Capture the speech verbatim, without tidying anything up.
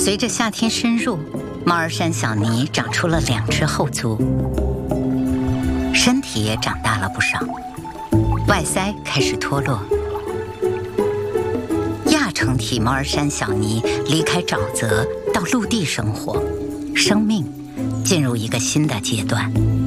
随着夏天深入，猫儿山小尼长出了两只后足，身体也长大了不少，外鳃开始脱落。亚成体猫儿山小尼离开沼泽到陆地生活，生命进入一个新的阶段。